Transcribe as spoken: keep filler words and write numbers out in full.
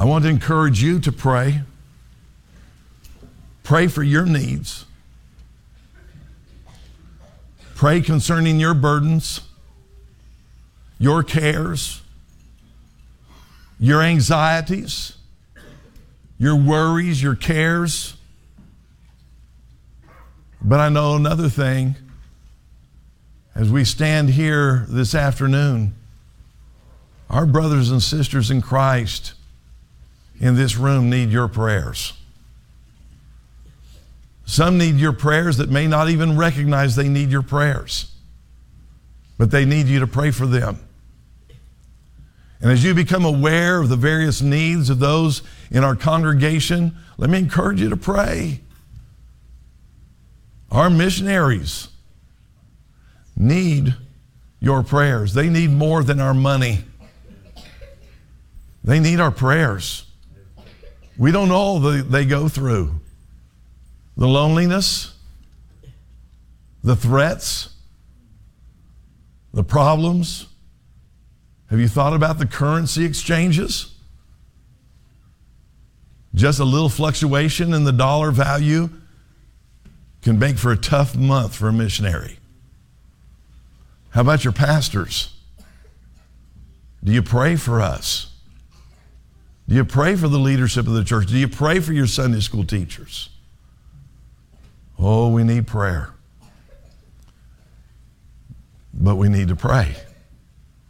I want to encourage you to pray. Pray for your needs. Pray concerning your burdens, your cares, your anxieties, your worries, your cares. But I know another thing. As we stand here this afternoon, our brothers and sisters in Christ in this room need your prayers. Some need your prayers that may not even recognize they need your prayers, but they need you to pray for them. And as you become aware of the various needs of those in our congregation, let me encourage you to pray. Our missionaries need your prayers. They need more than our money. They need our prayers. We don't know all that they go through. The loneliness, the threats, the problems. Have you thought about the currency exchanges? Just a little fluctuation in the dollar value can make for a tough month for a missionary. How about your pastors? Do you pray for us? Do you pray for the leadership of the church? Do you pray for your Sunday school teachers? Oh, we need prayer. But we need to pray.